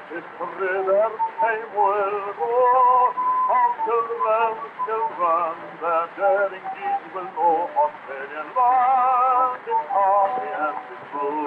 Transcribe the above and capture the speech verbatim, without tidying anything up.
Riddar heim vuelvo, av children, children, their daring deeds will know Australian land is happy and is true.